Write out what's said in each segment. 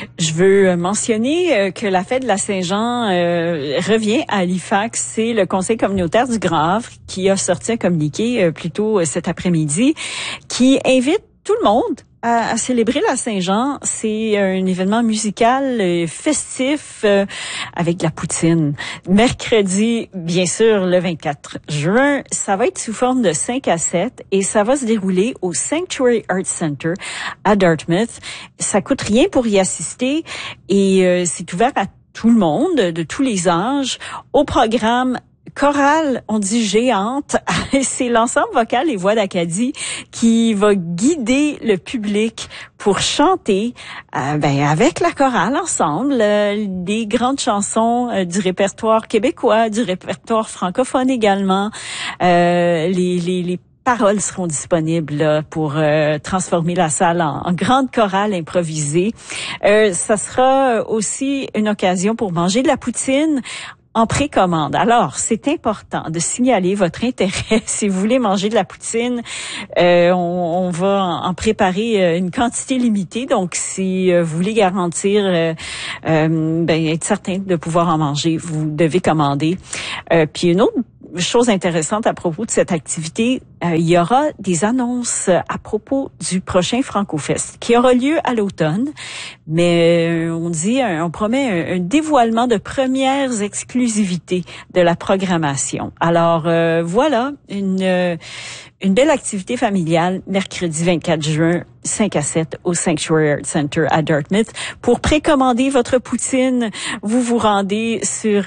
Je veux mentionner que la fête de la Saint-Jean revient à Halifax. C'est le Conseil communautaire du Grand Havre qui a sorti un communiqué plus tôt cet après-midi qui invite tout le monde à célébrer la Saint-Jean. C'est un événement musical festif avec de la poutine. Mercredi, bien sûr, le 24 juin, ça va être sous forme de 5 à 7 et ça va se dérouler au Sanctuary Arts Center à Dartmouth. Ça coûte rien pour y assister et c'est ouvert à tout le monde, de tous les âges. Au programme, chorale, on dit géante, c'est l'ensemble vocal et voix d'Acadie qui va guider le public pour chanter avec la chorale ensemble des grandes chansons du répertoire québécois, du répertoire francophone également. Les paroles seront disponibles là, pour transformer la salle en grande chorale improvisée. Ça sera aussi une occasion pour manger de la poutine en précommande. Alors, c'est important de signaler votre intérêt. Si vous voulez manger de la poutine, on va en préparer une quantité limitée. Donc, si vous voulez garantir, être certain de pouvoir en manger, vous devez commander. Puis une autre chose intéressante à propos de cette activité, il y aura des annonces à propos du prochain FrancoFest qui aura lieu à l'automne, mais on promet un dévoilement de premières exclusivités de la programmation. Alors voilà, une belle activité familiale mercredi 24 juin, 5 à 7 au Sanctuary Arts Center à Dartmouth. Pour précommander votre poutine, vous vous rendez sur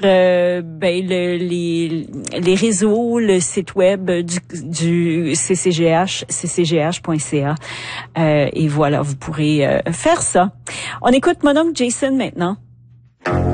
les réseaux, le site web du CCGH, ccgh.ca. Et voilà, vous pourrez faire ça. On écoute mon oncle Jason maintenant.